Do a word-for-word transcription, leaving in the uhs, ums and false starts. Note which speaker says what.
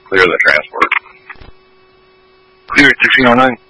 Speaker 1: clear the transport.
Speaker 2: Clear at sixteen oh nine.